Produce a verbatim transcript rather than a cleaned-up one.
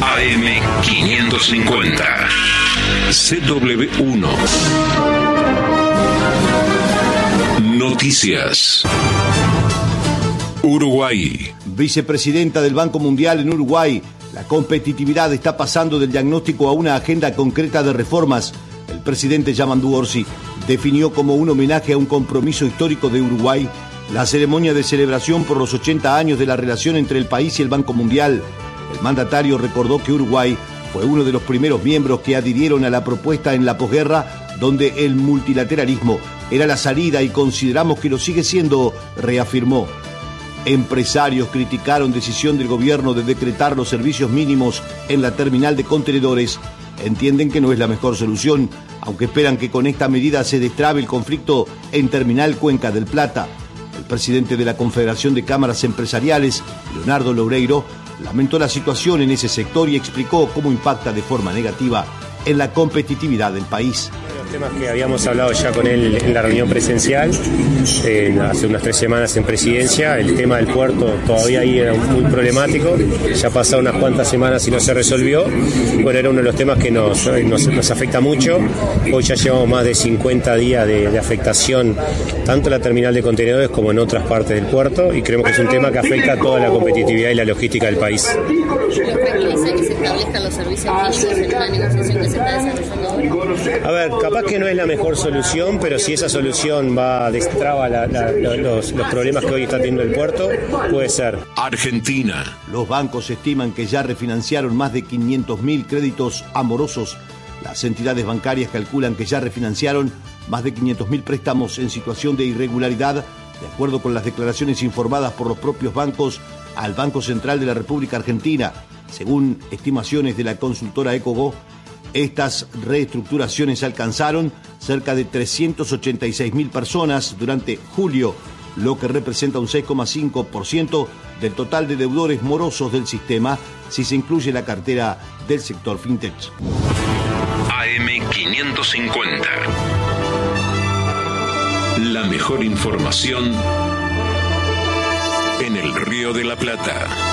A M quinientos cincuenta. C W uno. Noticias. Uruguay. Vicepresidenta del Banco Mundial en Uruguay. La competitividad está pasando del diagnóstico a una agenda concreta de reformas. El presidente Yamandu Orsi definió como un homenaje a un compromiso histórico de Uruguay la ceremonia de celebración por los ochenta años de la relación entre el país y el Banco Mundial. El mandatario recordó que Uruguay fue uno de los primeros miembros que adhirieron a la propuesta en la posguerra, donde el multilateralismo era la salida y consideramos que lo sigue siendo, reafirmó. Empresarios criticaron decisión del gobierno de decretar los servicios mínimos en la terminal de contenedores. Entienden que no es la mejor solución, aunque esperan que con esta medida se destrabe el conflicto en Terminal Cuenca del Plata. El presidente de la Confederación de Cámaras Empresariales, Leonardo Loureiro, lamentó la situación en ese sector y explicó cómo impacta de forma negativa en la competitividad del país. Los temas que habíamos hablado ya con él en la reunión presencial, eh, hace unas tres semanas en presidencia, el tema del puerto todavía ahí era muy problemático, ya pasaron unas cuantas semanas y no se resolvió. Bueno, era uno de los temas que nos, nos, nos afecta mucho. Hoy ya llevamos más de cincuenta días de, de afectación, tanto en la terminal de contenedores como en otras partes del puerto, y creemos que es un tema que afecta a toda la competitividad y la logística del país. ¿Tranquiliza que se establezcan los servicios mínimos en una negociación que se está desarrollando ahora? A ver, capaz que no es la mejor solución, pero si esa solución va a destraba la, la, los, los problemas que hoy está teniendo el puerto, puede ser. Argentina. Los bancos estiman que ya refinanciaron más de quinientos mil créditos amorosos. Las entidades bancarias calculan que ya refinanciaron más de quinientos mil préstamos en situación de irregularidad, de acuerdo con las declaraciones informadas por los propios bancos al Banco Central de la República Argentina. Según estimaciones de la consultora Ecogo, estas reestructuraciones alcanzaron cerca de trescientos ochenta y seis mil personas durante julio, lo que representa un seis coma cinco por ciento del total de deudores morosos del sistema, si se incluye la cartera del sector fintech. A M quinientos cincuenta. La mejor información en el Río de la Plata.